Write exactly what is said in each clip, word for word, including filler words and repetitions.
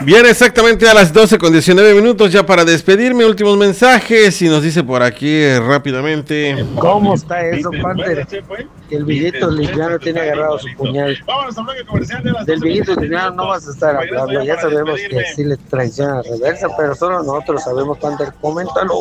Bien, exactamente a las doce con diecinueve minutos ya para despedirme, últimos mensajes y nos dice por aquí eh, rápidamente. ¿Cómo está eso, Panther? El viejito lesbiano tiene agarrado su puñal. Del viejito lesbiano no vas a estar hablando, ya sabemos que sí le traiciona a reversa, pero solo nosotros sabemos, Panther, coméntalo.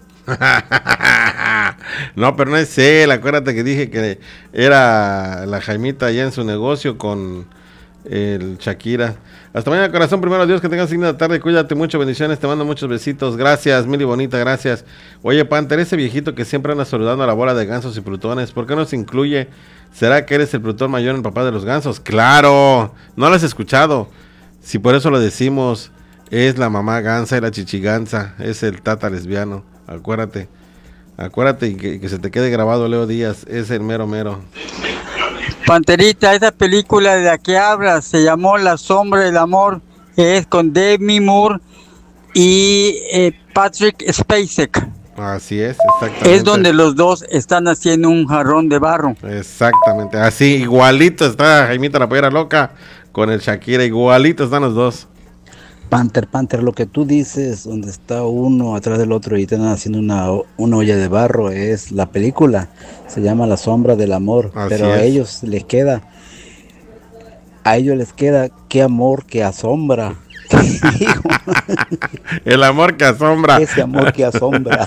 No, pero no es él, acuérdate que dije que era la Jaimita allá en su negocio con el Shakira. Hasta mañana, corazón, primero Dios, que tengas linda tarde, cuídate mucho, bendiciones, te mando muchos besitos, gracias, Mili bonita, gracias. Oye, Panther, ese viejito que siempre anda saludando a la bola de gansos y plutones, ¿por qué no se incluye? ¿Será que eres el plutón mayor, el papá de los gansos? ¡Claro! No lo has escuchado. Si por eso lo decimos, es la mamá gansa y la chichiganza, es el tata lesbiano, acuérdate. Acuérdate y que, que se te quede grabado, Leo Díaz, es el mero mero. Panterita, esa película de la que hablas se llamó La Sombra del Amor, es con Demi Moore y eh, Patrick Spacek. Así es, exactamente. Es donde los dos están haciendo un jarrón de barro. Exactamente, así, igualito está Jaimita la pollera loca con el Shakira, igualito están los dos. Panther, Panther, lo que tú dices, donde está uno atrás del otro y están haciendo una, una olla de barro, es la película, se llama La Sombra del Amor, así pero es. a ellos les queda, a ellos les queda, qué amor que asombra. El amor que asombra. Ese amor que asombra.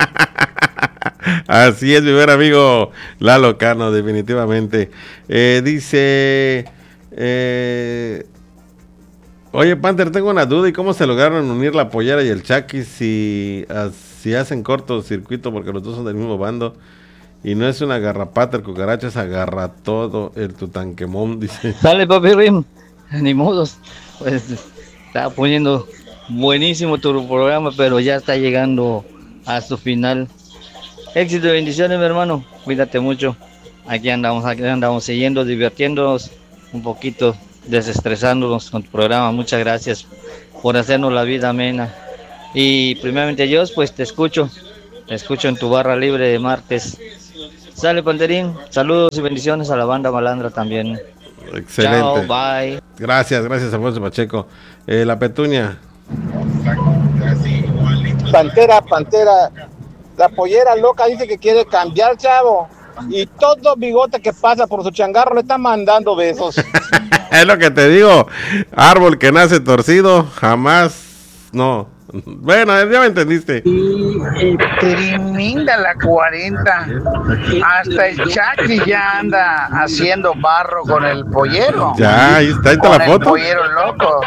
Así es, mi buen amigo Lalo Cano, definitivamente. Eh, dice... Eh, Oye, Panther, tengo una duda, ¿y cómo se lograron unir la pollera y el Chucky si, si hacen cortocircuito porque los dos son del mismo bando? Y no es una garrapata, el cucaracha es agarra todo, el Tutankamón, dice. Dale, papi Rim, ni modos, pues está poniendo buenísimo tu programa, pero ya está llegando a su final. Éxito y bendiciones, mi hermano, cuídate mucho. Aquí andamos, aquí andamos siguiendo, divirtiéndonos un poquito, desestresándonos con tu programa. Muchas gracias por hacernos la vida amena. Y primeramente Dios, pues te escucho, te escucho en tu barra libre de martes. Sale, Panterín, saludos y bendiciones a la banda malandra también. Excelente. Chao, bye. Gracias, gracias, Alfonso Pacheco. Eh, la Petunia. Pantera, Pantera, la pollera loca dice que quiere cambiar, chavo. Y todo bigote que pasa por su changarro le está mandando besos. Es lo que te digo, árbol que nace torcido, jamás, no. Bueno, ya me entendiste. Tremenda la cuarenta. Hasta el Chucky ya anda haciendo barro con el pollero. Ya, ahí está, ahí está con la el foto. Pollero loco.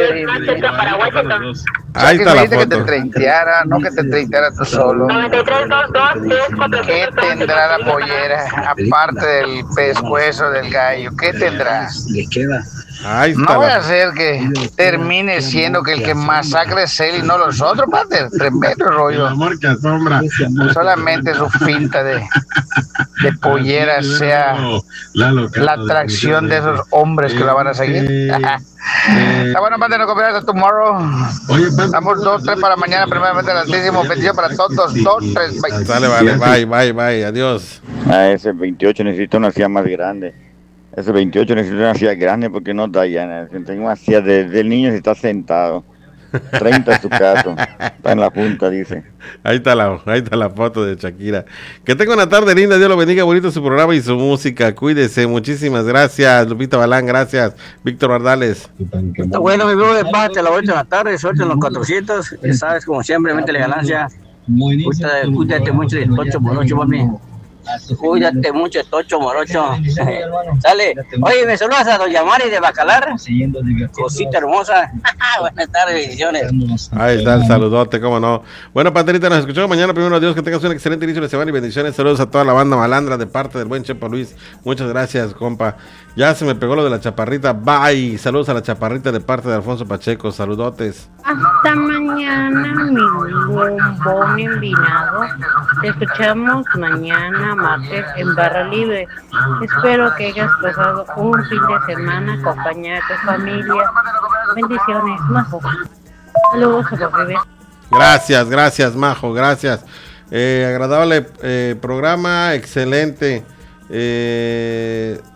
Ahí está la foto. Que te treinteara, no que te treinteara tú solo. ¿Qué tendrá la pollera? Aparte del pescuezo del gallo, ¿qué tendrá? Le queda. Ahí está. No voy la... a hacer que termine siendo que el que masacre es él y no los otros, padre. Tremendo rollo. El amor que asombra. Solamente su finta de, de pollera sea la atracción de esos hombres que la van a seguir. Está bueno, padre, no copiar hasta tomorrow. Estamos dos, tres para mañana. Primeramente, el altísimo bendición para todos. Dos, tres, bye. Sale, vale, bye, bye, bye. Adiós. A ese veintiocho necesita una silla más grande. Ese veintiocho necesita una silla grande porque no da ya. Tengo una silla desde el niño si está sentado. treinta es su caso. Está en la punta, dice. Ahí está la, ahí está la foto de Shakira. Que tenga una tarde linda. Dios lo bendiga, bonito su programa y su música. Cuídese. Muchísimas gracias. Lupita Balán, gracias. Víctor Bardales. Está bueno, mi bro, de parte a las ocho de la tarde, suelta en los cuatrocientos. Ya sabes, como siempre, mente la ganancia. Cuídate, cuídate mucho del Tocho Morocho, mami. Cuídate mucho, Tocho Morocho. Sale. Oye, me saludas a doña Mari de Bacalar. Cosita hermosa. Buenas tardes, bendiciones. Ahí está el saludote, cómo no. Bueno, Paterita, nos escuchamos mañana. Primero, Dios, que tengas un excelente inicio de semana y bendiciones. Saludos a toda la banda malandra de parte del buen Chepo Luis. Muchas gracias, compa. Ya se me pegó lo de la chaparrita. Bye. Saludos a la chaparrita de parte de Alfonso Pacheco. Saludotes. Hasta mañana, mi bombón envinado. Te escuchamos mañana, martes, en Barra Libre. Espero que hayas pasado un fin de semana acompañado de tu familia. Bendiciones, Majo. Saludos a los Gracias, gracias, Majo, gracias. Eh, agradable eh, programa, excelente. Eh,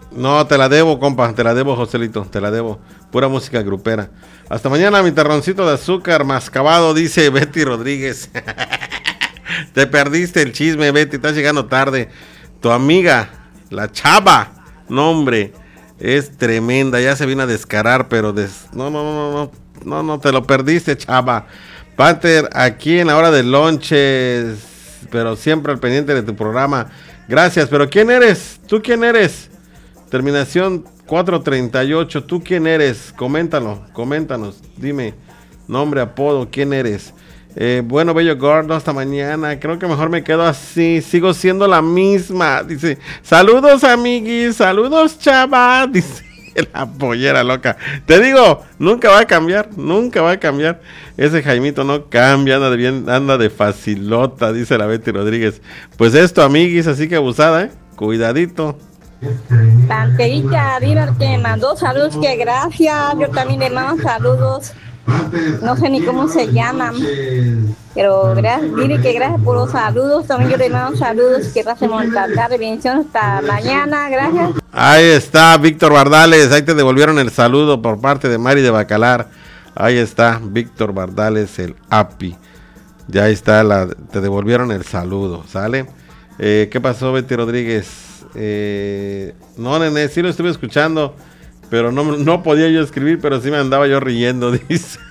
No, te la debo, compa, te la debo, Joselito, te la debo. Pura música grupera. Hasta mañana, mi terroncito de azúcar mascabado, dice Betty Rodríguez. Te perdiste el chisme, Betty, estás llegando tarde. Tu amiga, la Chava, no hombre, es tremenda, ya se vino a descarar, pero des... no, no, no, no, no, no, te lo perdiste, Chava. Panther, aquí en la hora de lonches, pero siempre al pendiente de tu programa. Gracias, pero ¿quién eres? ¿Tú quién eres? Terminación cuatro treinta y ocho, ¿tú quién eres? Coméntalo, coméntanos, dime, nombre, apodo, ¿quién eres? Eh, bueno, bello gordo, hasta mañana. Creo que mejor me quedo así. Sigo siendo la misma. Dice, saludos amiguis, saludos Chava. Dice la pollera loca. Te digo, nunca va a cambiar, nunca va a cambiar. Ese Jaimito no cambia, anda de bien, anda de facilota, dice la Betty Rodríguez. Pues esto, amiguis, así que abusada, eh. Cuidadito. Panterita, dile que mandó saludos, que gracias. Yo también le mando saludos. No sé ni cómo se llaman, pero gracias, dile que gracias por los saludos. También yo le mando saludos, que pasemos esta tarde, bendición hasta mañana, gracias. Ahí está Víctor Bardales, ahí te devolvieron el saludo por parte de Mari de Bacalar. Ahí está Víctor Bardales, el A P I. Ya está, la, te devolvieron el saludo, ¿sale? Eh, ¿Qué pasó, Betty Rodríguez? Eh, no, nene, sí lo estuve escuchando, pero no, no podía yo escribir, pero sí me andaba yo riendo, dice.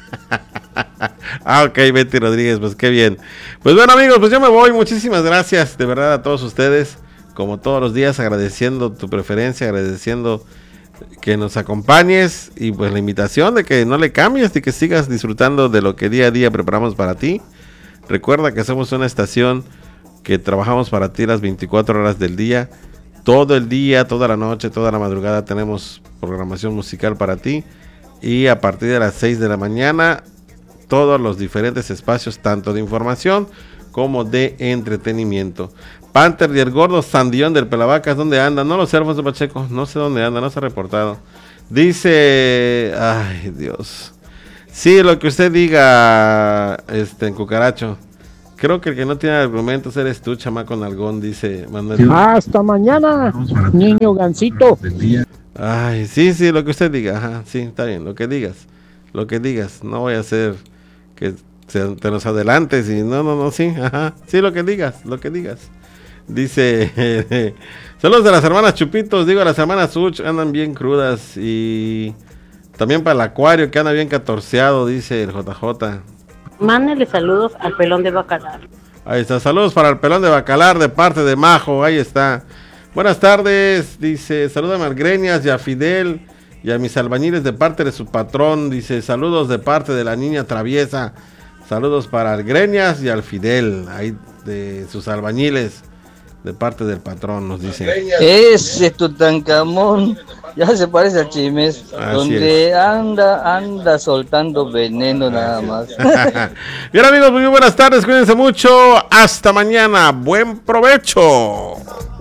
Ah, ok, Betty Rodríguez, pues qué bien. Pues bueno, amigos, pues yo me voy. Muchísimas gracias, de verdad, a todos ustedes. Como todos los días, agradeciendo tu preferencia, agradeciendo que nos acompañes. Y pues la invitación de que no le cambies y que sigas disfrutando de lo que día a día preparamos para ti. Recuerda que somos una estación que trabajamos para ti las veinticuatro horas del día. Todo el día, toda la noche, toda la madrugada tenemos programación musical para ti. Y a partir de las seis de la mañana, todos los diferentes espacios, tanto de información como de entretenimiento. Panther y el gordo Sandión del Pelavacas, ¿dónde anda? No lo sé, Alfonso Pacheco, no sé dónde anda, no se ha reportado. Dice, ay Dios. Sí, lo que usted diga, este, en Cucaracho. Creo que el que no tiene argumentos eres tú, chamaco nalgón, dice Manuel. Hasta mañana, niño gansito. Ay, sí, sí, lo que usted diga, ajá, sí, está bien, lo que digas, lo que digas, no voy a hacer que se, te nos adelantes y no, no, no, sí, ajá, sí, lo que digas, lo que digas. Dice, eh, saludos de las hermanas Chupitos, digo, las hermanas Such andan bien crudas y también para el acuario que anda bien catorceado, dice el J J. Mándale saludos al pelón de Bacalar. Ahí está, saludos para el pelón de Bacalar de parte de Majo, ahí está. Buenas tardes, dice, saluda a Greñas y a Fidel y a mis albañiles de parte de su patrón, dice, saludos de parte de la niña traviesa, saludos para el Greñas y al Fidel, ahí de sus albañiles, de parte del patrón, nos dice. Ese Tutankamón ya se parece al Chimes, Así donde es. anda, anda soltando veneno nada más. Bien amigos, muy buenas tardes, cuídense mucho, hasta mañana, buen provecho.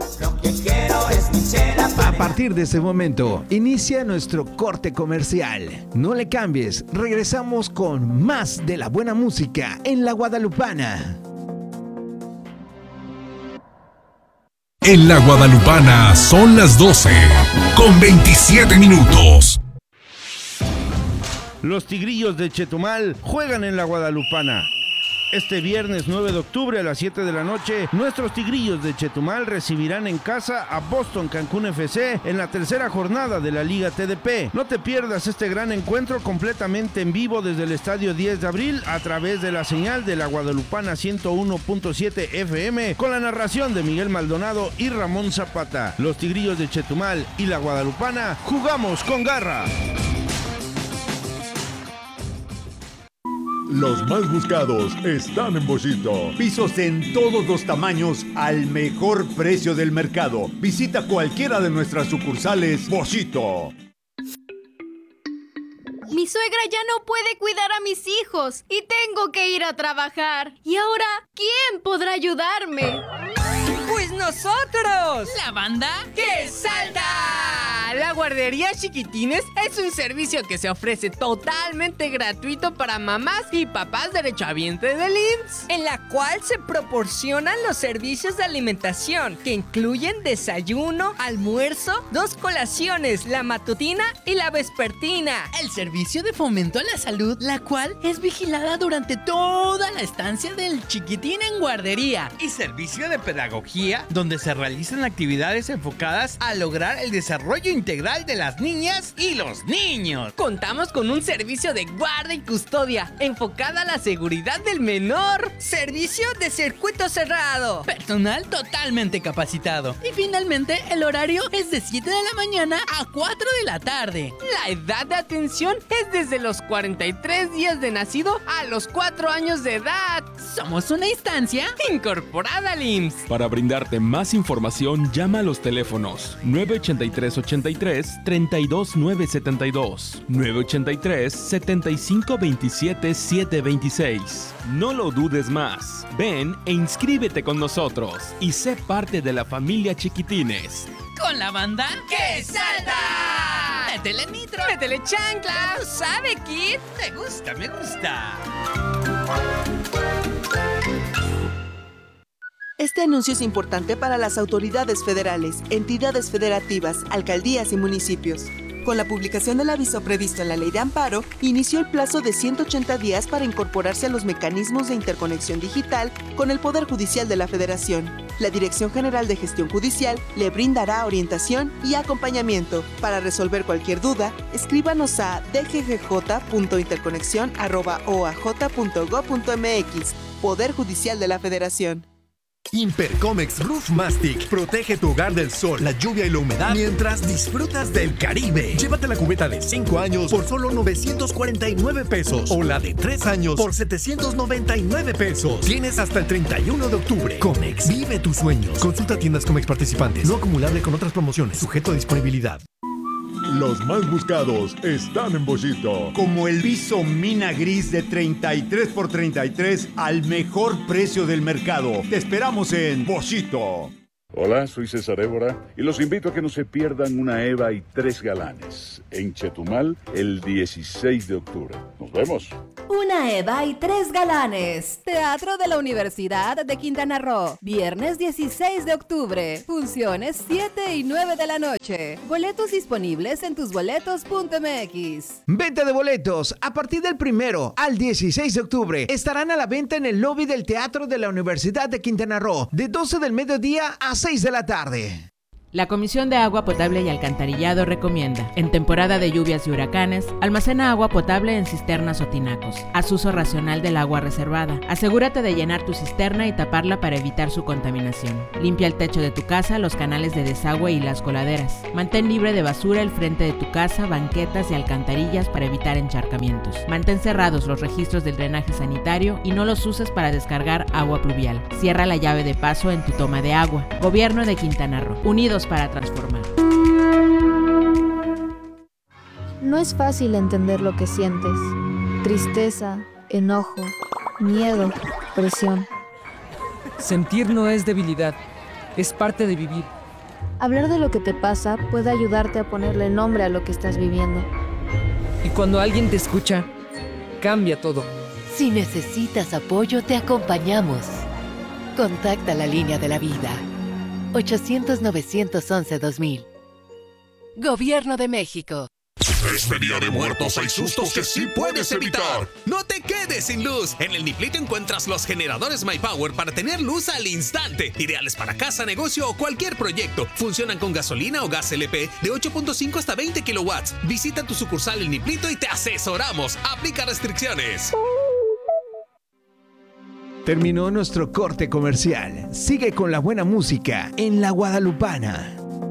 A partir de este momento, inicia nuestro corte comercial. No le cambies, regresamos con más de la buena música en La Guadalupana. En La Guadalupana son las doce, con veintisiete minutos. Los Tigrillos de Chetumal juegan en La Guadalupana. Este viernes nueve de octubre a las siete de la noche, nuestros Tigrillos de Chetumal recibirán en casa a Boston Cancún F C en la tercera jornada de la Liga T D P. No te pierdas este gran encuentro completamente en vivo desde el Estadio diez de abril a través de la señal de La Guadalupana ciento uno punto siete F M con la narración de Miguel Maldonado y Ramón Zapata. Los Tigrillos de Chetumal y La Guadalupana jugamos con garra. Los más buscados están en Boschito. Pisos en todos los tamaños al mejor precio del mercado. Visita cualquiera de nuestras sucursales Boschito. Mi suegra ya no puede cuidar a mis hijos y tengo que ir a trabajar. ¿Y ahora quién podrá ayudarme? ¡Pues nosotros! ¡La banda que salta! Ah, la guardería Chiquitines es un servicio que se ofrece totalmente gratuito para mamás y papás derechohabientes del I M S S, en la cual se proporcionan los servicios de alimentación que incluyen desayuno, almuerzo, dos colaciones, la matutina y la vespertina. El servicio de fomento a la salud, la cual es vigilada durante toda la estancia del chiquitín en guardería. Y servicio de pedagogía, donde se realizan actividades enfocadas a lograr el desarrollo integral de las niñas y los niños. Contamos con un servicio de guarda y custodia enfocada a la seguridad del menor. Servicio de circuito cerrado. Personal totalmente capacitado. Y finalmente, el horario es de siete de la mañana a cuatro de la tarde. La edad de atención es desde los cuarenta y tres días de nacido a los cuatro años de edad. Somos una instancia incorporada al I M S S. Para brindarte más información, llama a los teléfonos nueve ochenta y tres ochenta y tres, treinta y dos nueve setenta y dos, nueve ochenta y tres setenta y cinco veintisiete setecientos veintiséis. No lo dudes más. Ven e inscríbete con nosotros y sé parte de la familia Chiquitines. Con la banda ¡Que salta! ¡Métele nitro! ¡Métele chancla! ¿Sabe, Kid? Me gusta, me gusta. Este anuncio es importante para las autoridades federales, entidades federativas, alcaldías y municipios. Con la publicación del aviso previsto en la Ley de Amparo, inició el plazo de ciento ochenta días para incorporarse a los mecanismos de interconexión digital con el Poder Judicial de la Federación. La Dirección General de Gestión Judicial le brindará orientación y acompañamiento. Para resolver cualquier duda, escríbanos a d g g j punto interconexión arroba o a j punto gob punto m x. Poder Judicial de la Federación. Impercomex Roof Mastic protege tu hogar del sol, la lluvia y la humedad mientras disfrutas del Caribe. Llévate la cubeta de cinco años por solo novecientos cuarenta y nueve pesos o la de tres años por setecientos noventa y nueve pesos. Tienes hasta el treinta y uno de octubre. Comex, vive tus sueños. Consulta tiendas Comex participantes. No acumulable con otras promociones. Sujeto a disponibilidad. Los más buscados están en Boschito. Como el viso mina gris de treinta y tres por treinta y tres al mejor precio del mercado. Te esperamos en Boschito. Hola, soy César Évora y los invito a que no se pierdan una Eva y tres galanes en Chetumal el dieciséis de octubre. Nos vemos. Una Eva y tres galanes. Teatro de la Universidad de Quintana Roo. Viernes dieciséis de octubre. Funciones siete y nueve de la noche. Boletos disponibles en tusboletos punto m x. Venta de boletos. A partir del primero al dieciséis de octubre estarán a la venta en el lobby del Teatro de la Universidad de Quintana Roo de doce del mediodía a seis de la tarde. La Comisión de Agua Potable y Alcantarillado recomienda, en temporada de lluvias y huracanes, almacena agua potable en cisternas o tinacos. Haz uso racional del agua reservada. Asegúrate de llenar tu cisterna y taparla para evitar su contaminación. Limpia el techo de tu casa, los canales de desagüe y las coladeras. Mantén libre de basura el frente de tu casa, banquetas y alcantarillas para evitar encharcamientos. Mantén cerrados los registros del drenaje sanitario y no los uses para descargar agua pluvial. Cierra la llave de paso en tu toma de agua. Gobierno de Quintana Roo. Unidos para transformar. No es fácil entender lo que sientes. Tristeza, enojo, miedo, presión. Sentir no es debilidad, es parte de vivir. Hablar de lo que te pasa puede ayudarte a ponerle nombre a lo que estás viviendo. Y cuando alguien te escucha, cambia todo. Si necesitas apoyo, te acompañamos. Contacta la línea de la vida. ochocientos, novecientos once, dos mil. Gobierno de México. Este Día de Muertos hay sustos que sí puedes evitar. No te quedes sin luz. En el Niplito encuentras los generadores MyPower para tener luz al instante. Ideales para casa, negocio o cualquier proyecto. Funcionan con gasolina o gas L P de ocho punto cinco hasta veinte kilowatts. Visita tu sucursal El Niplito y te asesoramos. Aplica restricciones. Terminó nuestro corte comercial. Sigue con la buena música en La Guadalupana.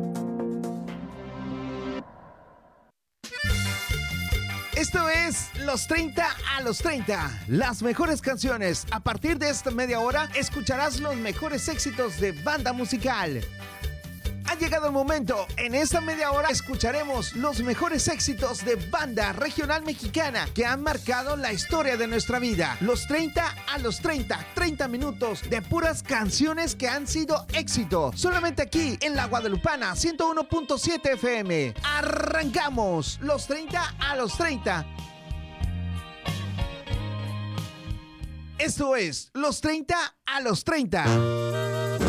Esto es Los treinta a los treinta. Las mejores canciones. A partir de esta media hora escucharás los mejores éxitos de banda musical. llegado el momento. En esta media hora escucharemos los mejores éxitos de banda regional mexicana que han marcado la historia de nuestra vida. Los treinta a los treinta, treinta minutos de puras canciones que han sido éxito. Solamente aquí en La Guadalupana ciento uno punto siete F M. Arrancamos los treinta a los treinta. Esto es Los treinta a los treinta.